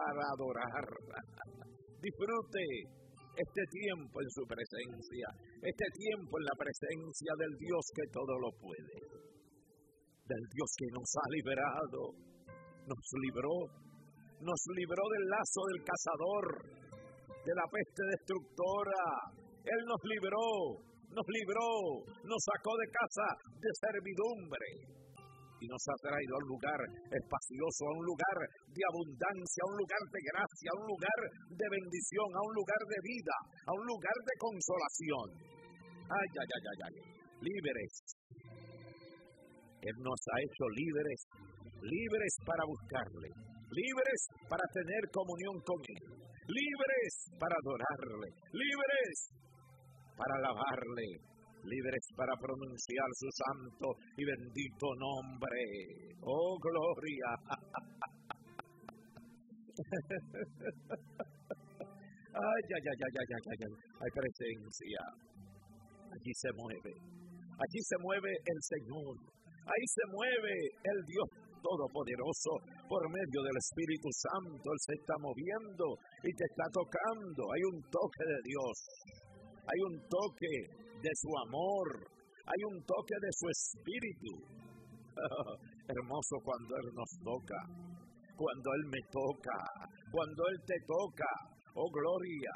para adorar. Disfrute este tiempo en su presencia, este tiempo en la presencia del Dios que todo lo puede, del Dios que nos ha liberado, nos libró del lazo del cazador, de la peste destructora. Él nos libró, nos sacó de casa de servidumbre y nos ha traído a un lugar espacioso, a un lugar de abundancia, a un lugar de gracia, a un lugar de bendición, a un lugar de vida, a un lugar de consolación. Ay, ay, ay, ay, ay. Libres. Él nos ha hecho libres para buscarle, libres para tener comunión con Él, libres para adorarle, libres para alabarle, libres para pronunciar su santo y bendito nombre. ¡Oh, gloria! ¡Ay, ay, ay, ay, ay, ay, ay! Hay presencia. Allí se mueve el Señor. Ahí se mueve el Dios Todopoderoso por medio del Espíritu Santo. Él se está moviendo y te está tocando. Hay un toque de Dios. Hay un toque de su amor. Hay un toque de su Espíritu. Hermoso cuando Él nos toca. Cuando Él me toca. Cuando Él te toca. Oh, gloria.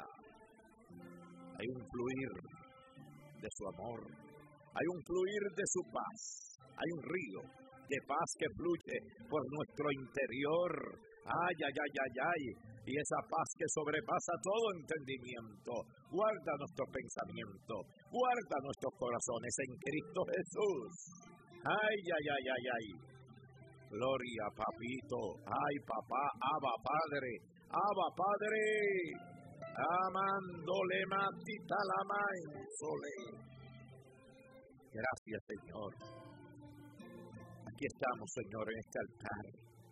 Hay un fluir de su amor. Hay un fluir de su paz. Hay un río de paz que fluye por nuestro interior. Ay, ay, ay, ay, ay. Y esa paz que sobrepasa todo entendimiento. Guarda nuestro pensamiento. Guarda nuestros corazones en Cristo Jesús. Ay, ay, ay, ay, ay. Gloria, papito. Ay, papá, Abba, Padre. Abba, Padre. Amándole matita la sole. Gracias, Señor. Aquí estamos, Señor, en este altar,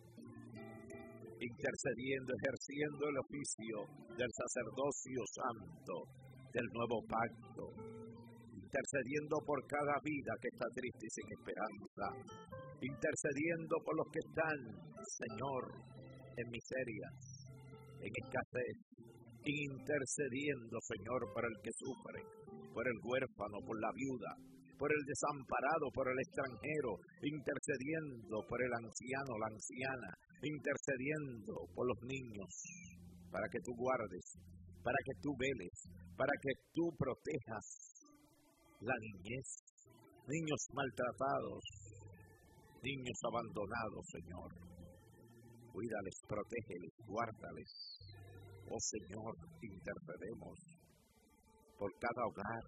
intercediendo, ejerciendo el oficio del sacerdocio santo, del nuevo pacto, intercediendo por cada vida que está triste y sin esperanza, intercediendo por los que están, Señor, en miseria, en escasez, intercediendo, Señor, por el que sufre, por el huérfano, por la viuda, por el desamparado, por el extranjero, intercediendo por el anciano, la anciana, intercediendo por los niños, para que tú guardes, para que tú veles, para que tú protejas la niñez, niños maltratados, niños abandonados, Señor. Cuídales, protégeles, guárdales. Oh Señor, intercedemos por cada hogar,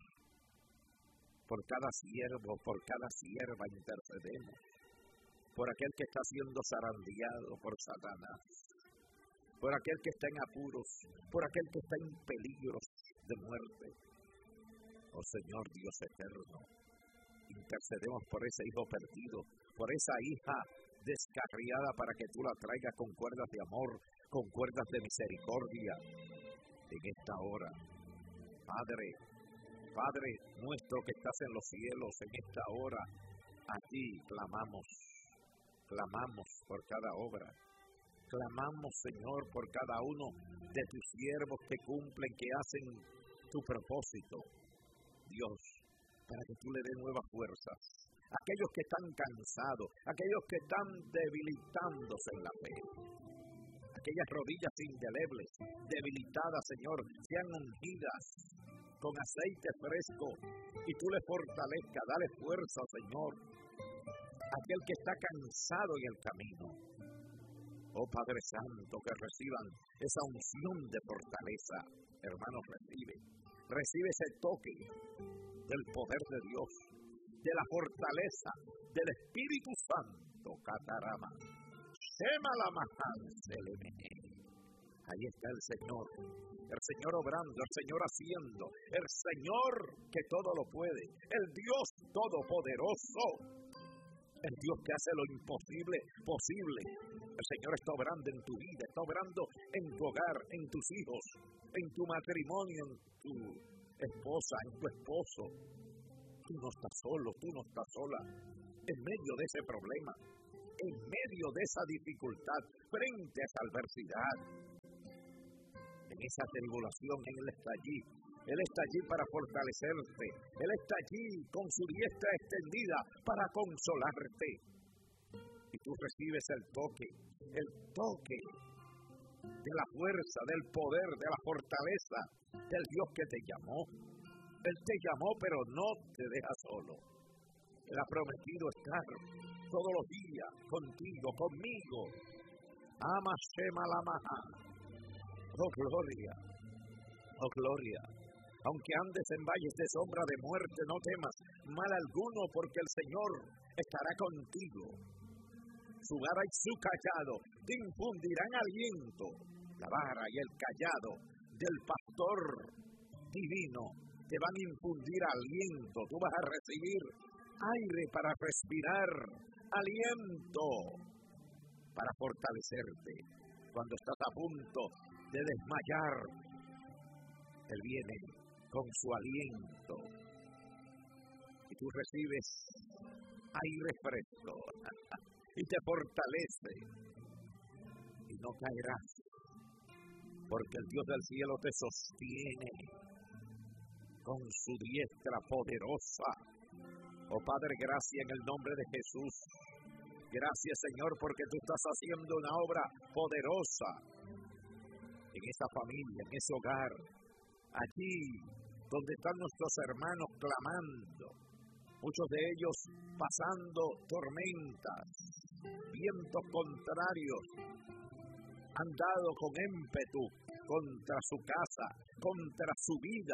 por cada siervo, por cada sierva intercedemos, por aquel que está siendo zarandeado por Satanás, por aquel que está en apuros, por aquel que está en peligros de muerte. Oh Señor Dios eterno, intercedemos por ese hijo perdido, por esa hija descarriada, para que tú la traigas con cuerdas de amor, con cuerdas de misericordia. En esta hora, Padre nuestro que estás en los cielos, en esta hora, a ti clamamos por cada obra, clamamos, Señor, por cada uno de tus siervos que cumplen, que hacen tu propósito, Dios, para que tú le des nuevas fuerzas, aquellos que están cansados, aquellos que están debilitándose en la fe, aquellas rodillas indelebles, debilitadas, Señor, sean ungidas con aceite fresco, y tú le fortalezcas, dale fuerza, Señor, aquel que está cansado en el camino. Oh Padre Santo, que reciban esa unción de fortaleza. Hermanos, recibe ese toque del poder de Dios, de la fortaleza del Espíritu Santo. Catarama, Shema la Mahal Selemene. Ahí está el Señor obrando, el Señor haciendo, el Señor que todo lo puede, el Dios todopoderoso, el Dios que hace lo imposible posible. El Señor está obrando en tu vida, está obrando en tu hogar, en tus hijos, en tu matrimonio, en tu esposa, en tu esposo. Tú no estás solo, tú no estás sola en medio de ese problema, en medio de esa dificultad, frente a esa adversidad, en esa tribulación, Él está allí. Él está allí para fortalecerte. Él está allí con su diestra extendida para consolarte. Y tú recibes el toque de la fuerza, del poder, de la fortaleza del Dios que te llamó. Él te llamó, pero no te deja solo. Él ha prometido estar todos los días contigo, conmigo. Ama Shema Lamaha. Oh gloria, oh gloria. Aunque andes en valles de sombra de muerte, no temas mal alguno, porque el Señor estará contigo. Su vara y su cayado te infundirán aliento. La vara y el cayado del pastor divino te van a infundir aliento. Tú vas a recibir aire para respirar, aliento para fortalecerte. Cuando estás a punto de desmayar, Él viene con su aliento y tú recibes aire fresco y te fortalece y no caerás, porque el Dios del cielo te sostiene con su diestra poderosa. Oh Padre, gracias en el nombre de Jesús. Gracias, Señor, porque tú estás haciendo una obra poderosa en esa familia, en ese hogar, allí donde están nuestros hermanos clamando, muchos de ellos pasando tormentas, vientos contrarios, han dado con ímpetu contra su casa, contra su vida.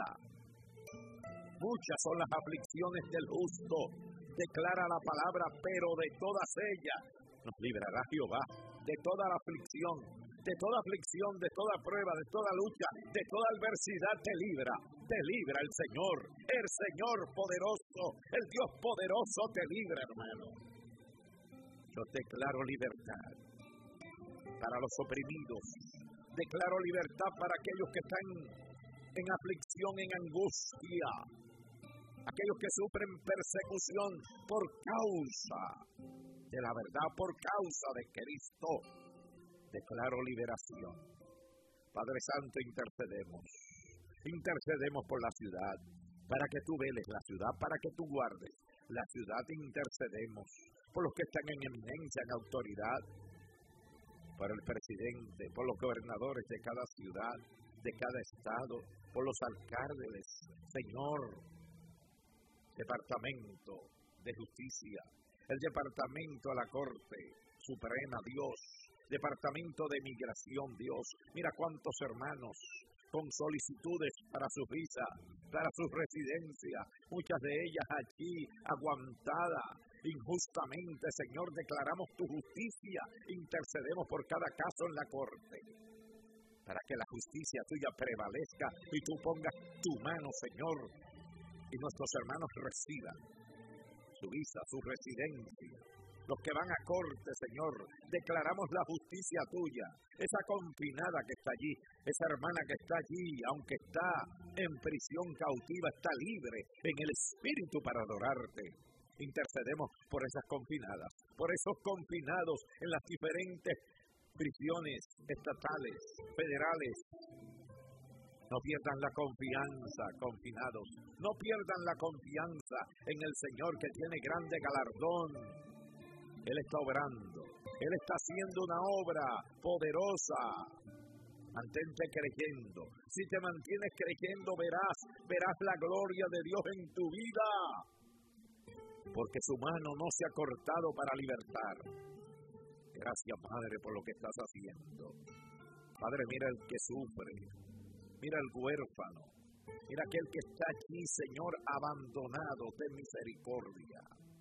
Muchas son las aflicciones del justo, declara la palabra, pero de todas ellas nos librará Jehová, de toda la aflicción, de toda prueba, de toda lucha, de toda adversidad te libra el Señor poderoso, el Dios poderoso te libra, hermano. Yo declaro libertad para los oprimidos, declaro libertad para aquellos que están en aflicción, en angustia, aquellos que sufren persecución por causa de la verdad, por causa de Cristo. Declaro liberación. Padre Santo, intercedemos por la ciudad, para que tú veles la ciudad, para que tú guardes la ciudad. Intercedemos por los que están en eminencia, en autoridad, por el presidente, por los gobernadores de cada ciudad, de cada estado, por los alcaldes, Señor, Departamento de Justicia, el Departamento de la Corte Suprema, Dios, Departamento de Migración, Dios. Mira cuántos hermanos con solicitudes para su visa, para su residencia, muchas de ellas allí aguantadas injustamente. Señor, declaramos tu justicia, intercedemos por cada caso en la corte, para que la justicia tuya prevalezca y tú pongas tu mano, Señor, y nuestros hermanos reciban su visa, su residencia. Los que van a corte, Señor, declaramos la justicia tuya. Esa confinada que está allí, esa hermana que está allí, aunque está en prisión cautiva, está libre en el espíritu para adorarte. Intercedemos por esas confinadas, por esos confinados en las diferentes prisiones estatales, federales. No pierdan la confianza, confinados. No pierdan la confianza en el Señor, que tiene grande galardón. Él está obrando. Él está haciendo una obra poderosa. Mantente creyendo. Si te mantienes creyendo, verás la gloria de Dios en tu vida. Porque su mano no se ha cortado para libertar. Gracias, Padre, por lo que estás haciendo. Padre, mira el que sufre. Mira el huérfano, mira aquel que está aquí, Señor, abandonado. Ten misericordia.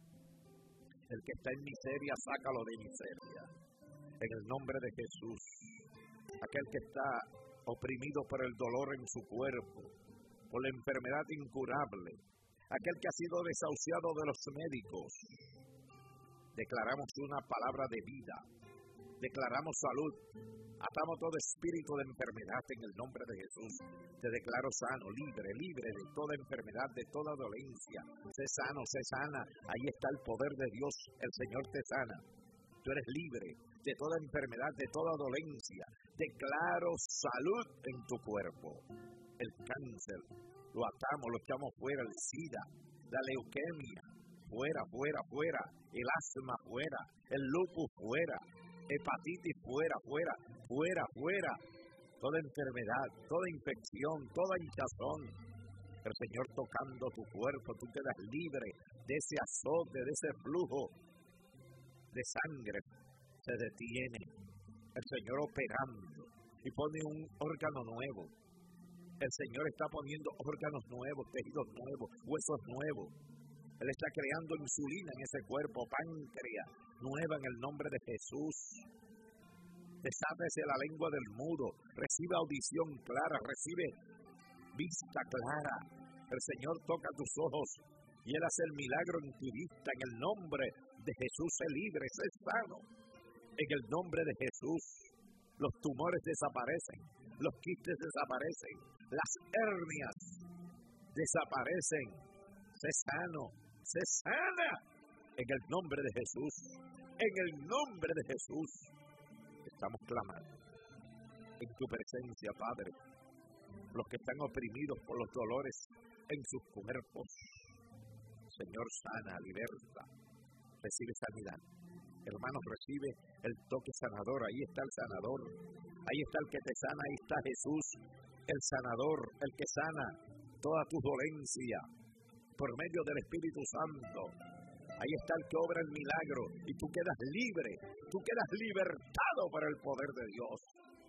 El que está en miseria, sácalo de miseria. En el nombre de Jesús. Aquel que está oprimido por el dolor en su cuerpo, por la enfermedad incurable, aquel que ha sido desahuciado de los médicos. Declaramos una palabra de vida. Declaramos salud. Atamos todo espíritu de enfermedad en el nombre de Jesús. Te declaro sano, libre de toda enfermedad, de toda dolencia. Sé sano, sé sana. Ahí está el poder de Dios. El Señor te sana. Tú eres libre de toda enfermedad, de toda dolencia. Declaro salud en tu cuerpo. El cáncer lo atamos, lo echamos fuera. El SIDA, la leucemia, fuera, fuera, fuera. El asma, fuera. El lupus, fuera. Hepatitis, fuera, fuera, fuera, fuera. Toda enfermedad, toda infección, toda hinchazón. El Señor tocando tu cuerpo, tú quedas libre de ese azote, de ese flujo de sangre. Se detiene. El Señor operando y pone un órgano nuevo. El Señor está poniendo órganos nuevos, tejidos nuevos, huesos nuevos. Él está creando insulina en ese cuerpo, páncreas nueva en el nombre de Jesús. Desátese la lengua del mudo, recibe audición clara, recibe vista clara. El Señor toca tus ojos y Él hace el milagro en tu vista. En el nombre de Jesús, sé libre, sé sano. En el nombre de Jesús, los tumores desaparecen, los quistes desaparecen, las hernias desaparecen. Sé sano, sé sana. En el nombre de Jesús, en el nombre de Jesús, estamos clamando en tu presencia, Padre. Los que están oprimidos por los dolores en sus cuerpos, Señor, sana, liberta, recibe sanidad. Hermanos, recibe el toque sanador. Ahí está el sanador, ahí está el que te sana, ahí está Jesús, el sanador, el que sana toda tu dolencia por medio del Espíritu Santo. Ahí está el que obra el milagro y tú quedas libre, tú quedas libertado por el poder de Dios.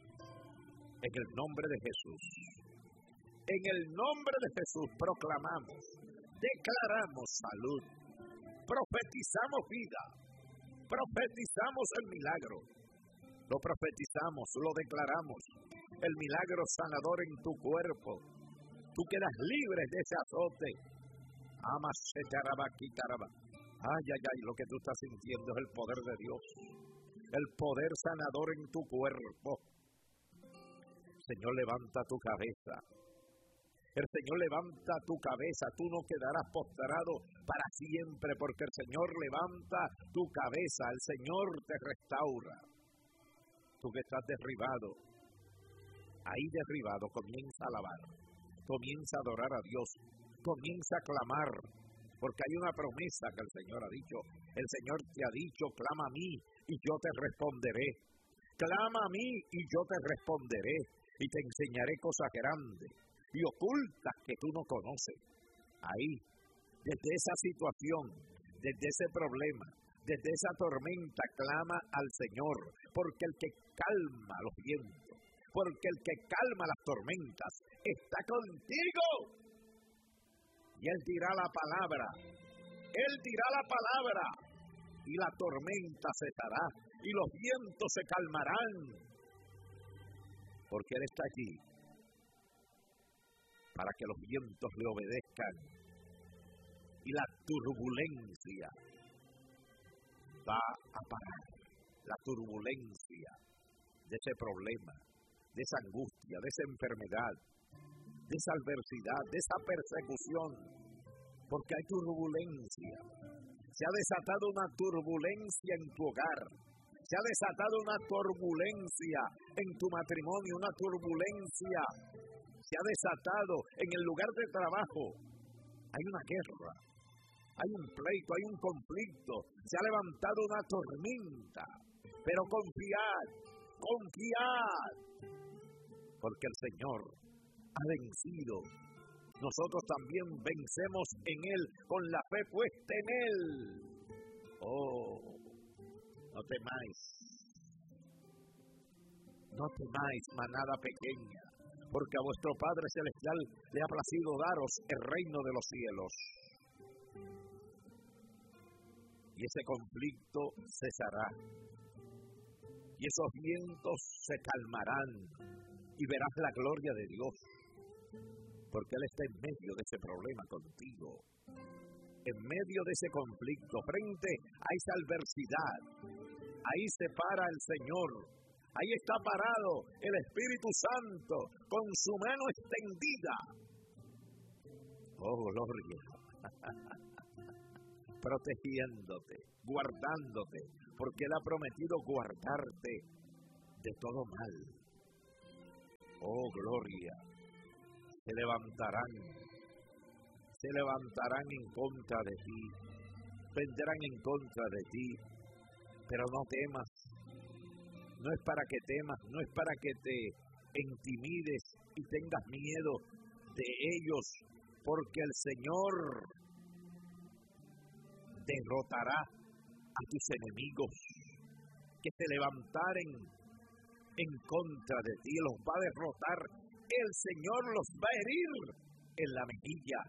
En el nombre de Jesús, en el nombre de Jesús proclamamos, declaramos salud, profetizamos vida, profetizamos el milagro, lo profetizamos, lo declaramos, el milagro sanador en tu cuerpo. Tú quedas libre de ese azote. Ay, ay, ay, lo que tú estás sintiendo es el poder de Dios, el poder sanador en tu cuerpo. Señor, levanta tu cabeza. El Señor levanta tu cabeza. Tú no quedarás postrado para siempre, porque el Señor levanta tu cabeza. El Señor te restaura. Tú que estás derribado, ahí derribado, comienza a alabar, comienza a adorar a Dios, comienza a clamar, porque hay una promesa que el Señor ha dicho. El Señor te ha dicho, clama a mí y yo te responderé. Clama a mí y yo te responderé y te enseñaré cosas grandes y ocultas que tú no conoces. Ahí, desde esa situación, desde ese problema, desde esa tormenta, clama al Señor, porque el que calma los vientos, porque el que calma las tormentas está contigo. Y Él dirá la palabra, Él dirá la palabra, y la tormenta cesará, y los vientos se calmarán, porque Él está allí, para que los vientos le obedezcan, y la turbulencia va a parar, la turbulencia de ese problema, de esa angustia, de esa enfermedad, de esa adversidad, de esa persecución, porque hay turbulencia. Se ha desatado una turbulencia en tu hogar, se ha desatado una turbulencia en tu matrimonio, una turbulencia se ha desatado en el lugar de trabajo. Hay una guerra, hay un pleito, hay un conflicto, se ha levantado una tormenta, pero confiad, confiad, porque el Señor ha vencido. Nosotros también vencemos en Él, con la fe puesta en Él. Oh, no temáis, no temáis, manada pequeña, porque a vuestro Padre Celestial le ha placido daros el reino de los cielos. Y ese conflicto cesará, y esos vientos se calmarán, y verás la gloria de Dios, porque Él está en medio de ese problema contigo, en medio de ese conflicto, frente a esa adversidad. Ahí se para el Señor, ahí está parado el Espíritu Santo con su mano extendida. Oh, gloria. Protegiéndote, guardándote, porque Él ha prometido guardarte de todo mal. Oh, gloria. Se levantarán en contra de ti, vendrán en contra de ti, pero no temas. No es para que temas, no es para que te intimides y tengas miedo de ellos, porque el Señor derrotará a tus enemigos que se levantaren en contra de ti, los va a derrotar. El Señor los va a herir en la mejilla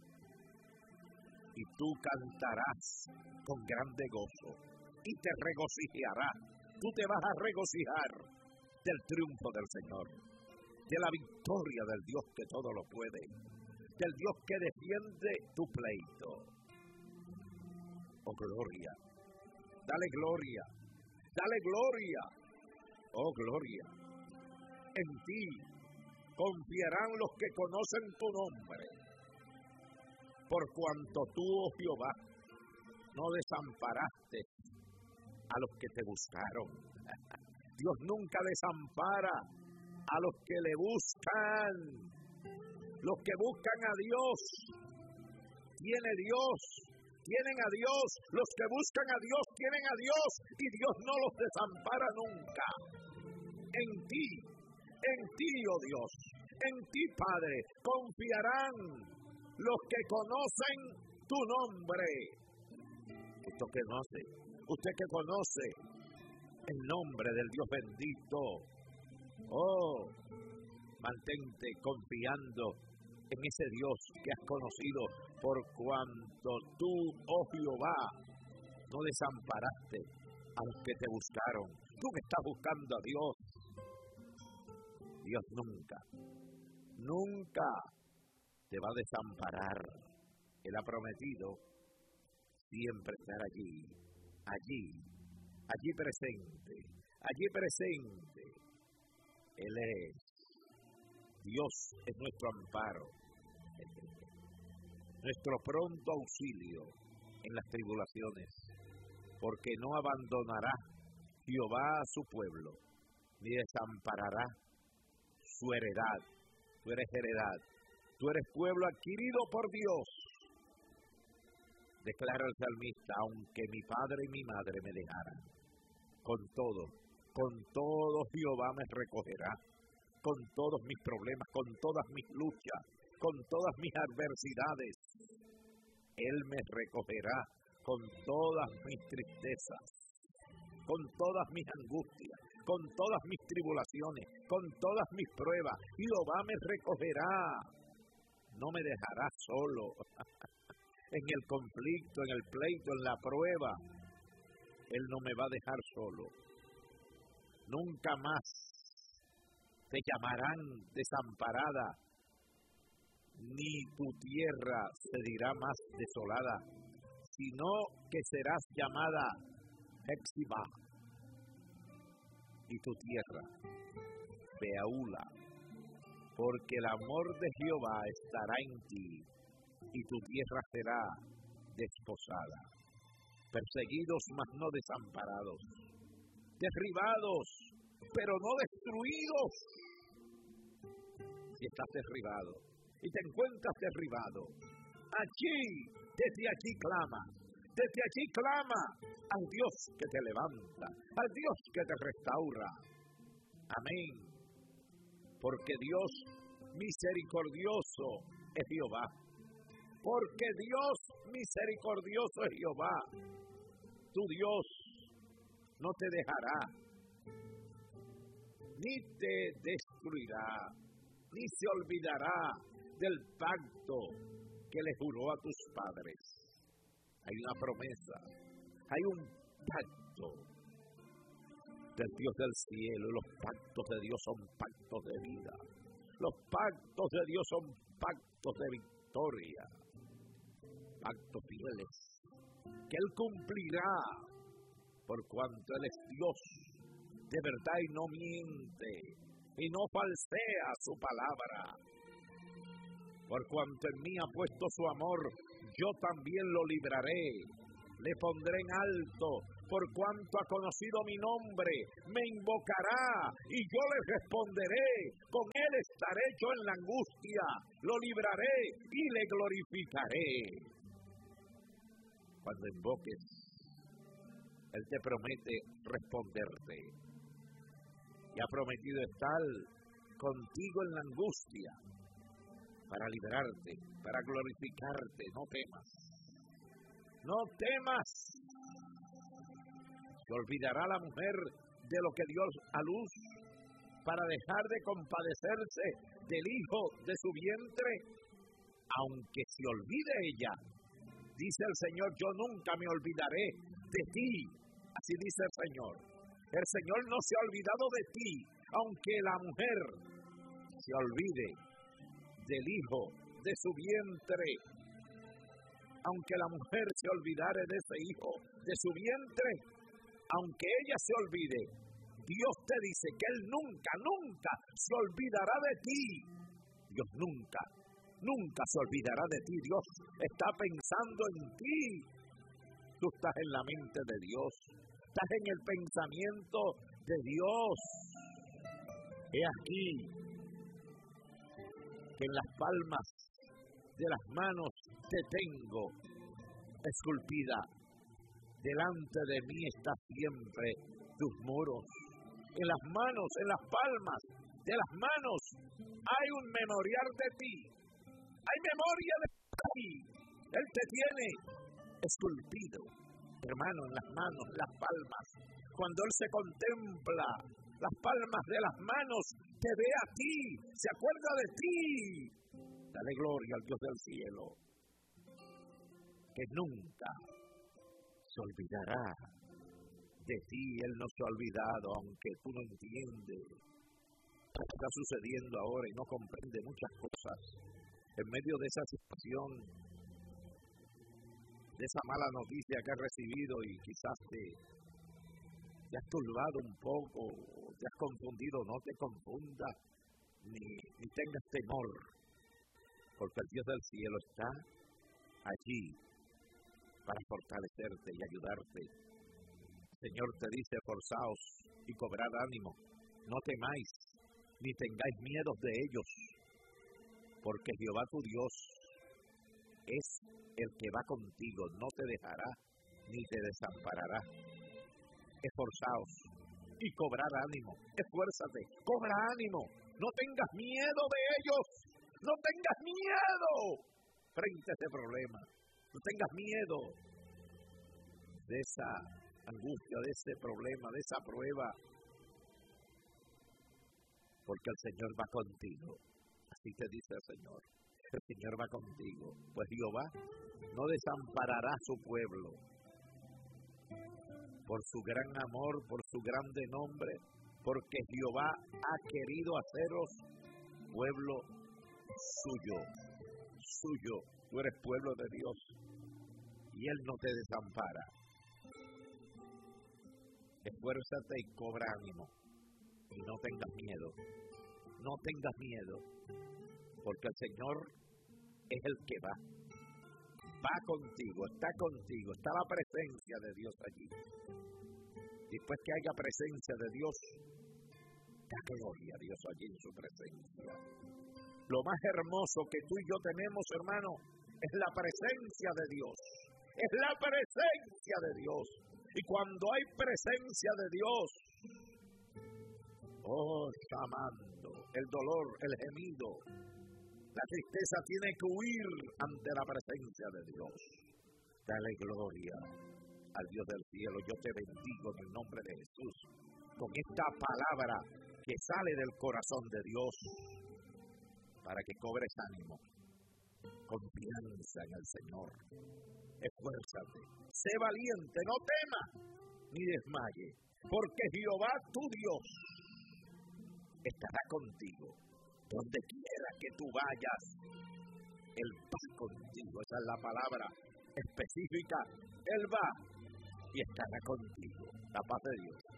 y tú cantarás con grande gozo y te regocijarás. Tú te vas a regocijar del triunfo del Señor, de la victoria del Dios que todo lo puede, del Dios que defiende tu pleito. Oh, gloria. Dale gloria. Dale gloria. Oh, gloria. En ti confiarán los que conocen tu nombre, por cuanto tú, oh Jehová, no desamparaste a los que te buscaron. Dios nunca desampara a los que le buscan. Los que buscan a Dios, tienen a Dios. Los que buscan a Dios, tienen a Dios, y Dios no los desampara nunca. En ti, oh Dios, en ti, Padre, confiarán los que conocen tu nombre. Usted que conoce el nombre del Dios bendito, oh, mantente confiando en ese Dios que has conocido, por cuanto tú, oh Jehová, no desamparaste a los que te buscaron. Tú que estás buscando a Dios, Dios nunca te va a desamparar. Él ha prometido siempre estar allí presente. Él es Dios, es nuestro amparo, nuestro pronto auxilio en las tribulaciones, porque no abandonará Jehová a su pueblo, ni desamparará su heredad. Tú eres heredad, tú eres pueblo adquirido por Dios. Declara el salmista: aunque mi padre y mi madre me dejaran, con todo Jehová me recogerá, con todos mis problemas, con todas mis luchas, con todas mis adversidades. Él me recogerá con todas mis tristezas, con todas mis angustias, con todas mis tribulaciones, con todas mis pruebas. Jehová me recogerá, no me dejará solo. En el conflicto, en el pleito, en la prueba, Él no me va a dejar solo. Nunca más te llamarán desamparada, ni tu tierra se dirá más desolada, sino que serás llamada Hephzibá, y tu tierra Beaula, porque el amor de Jehová estará en ti, y tu tierra será desposada. Perseguidos, mas no desamparados. Derribados, pero no destruidos. Si estás derribado y te encuentras derribado, desde allí clama al Dios que te levanta, al Dios que te restaura. Amén. Porque Dios misericordioso es Jehová. Porque Dios misericordioso es Jehová. Tu Dios no te dejará, ni te destruirá, ni se olvidará del pacto que le juró a tus padres. Hay una promesa, hay un pacto del Dios del cielo. Los pactos de Dios son pactos de vida. Los pactos de Dios son pactos de victoria. Pactos fieles que Él cumplirá, por cuanto Él es Dios de verdad y no miente y no falsea su palabra. Por cuanto en mí ha puesto su amor, yo también lo libraré, le pondré en alto, por cuanto ha conocido mi nombre, me invocará y yo le responderé. Con él estaré yo en la angustia, lo libraré y le glorificaré. Cuando invoques, él te promete responderte. Y ha prometido estar contigo en la angustia para liberarte, para glorificarte. No temas. No temas. Se olvidará la mujer de lo que dio a luz para dejar de compadecerse del hijo de su vientre. Aunque se olvide ella, dice el Señor, yo nunca me olvidaré de ti. Así dice el Señor. El Señor no se ha olvidado de ti, aunque la mujer se olvide del hijo de su vientre. Aunque la mujer se olvidare de ese hijo de su vientre, aunque ella se olvide, Dios te dice que Él nunca, nunca se olvidará de ti. Dios nunca, nunca se olvidará de ti. Dios está pensando en ti. Tú estás en la mente de Dios. Estás en el pensamiento de Dios. He aquí que en las palmas de las manos te tengo esculpida. Delante de mí está siempre tus muros. En las manos, en las palmas de las manos hay un memorial de ti. Hay memoria de ti. Él te tiene esculpido, hermano, en las manos, en las palmas. Cuando Él se contempla las palmas de las manos, te ve a ti, se acuerda de ti. Dale gloria al Dios del cielo, que nunca se olvidará de ti. Él no se ha olvidado, aunque tú no entiendes lo que está sucediendo ahora y no comprende muchas cosas. En medio de esa situación, de esa mala noticia que has recibido y quizás te has turbado un poco, te has confundido, no te confundas, ni tengas temor, porque el Dios del cielo está allí para fortalecerte y ayudarte. El Señor te dice, esforzaos y cobrad ánimo, no temáis, ni tengáis miedo de ellos, porque Jehová tu Dios es el que va contigo, no te dejará ni te desamparará. Esforzaos y cobrad ánimo, esfuérzate, cobra ánimo, no tengas miedo de ellos, no tengas miedo frente a este problema, no tengas miedo de esa angustia, de ese problema, de esa prueba, porque el Señor va contigo. Así te dice el Señor va contigo, pues Jehová no desamparará a su pueblo. Por su gran amor, por su grande nombre, porque Jehová ha querido haceros pueblo suyo. Tú eres pueblo de Dios y Él no te desampara. Esfuérzate y cobra ánimo y no tengas miedo. No tengas miedo, porque el Señor es el que va contigo, está la presencia de Dios allí. Después que haya presencia de Dios, da gloria a Dios allí en su presencia. Lo más hermoso que tú y yo tenemos, hermano, es la presencia de Dios. Es la presencia de Dios. Y cuando hay presencia de Dios, llamando, el dolor, el gemido, la tristeza tiene que huir ante la presencia de Dios. Dale gloria al Dios del cielo. Yo te bendigo en el nombre de Jesús con esta palabra que sale del corazón de Dios para que cobres ánimo, confianza en el Señor. Esfuérzate, sé valiente, no temas ni desmaye, porque Jehová tu Dios estará contigo. Donde quiera que tú vayas, Él va contigo. Esa es la palabra específica. Él va y estará contigo. La paz de Dios.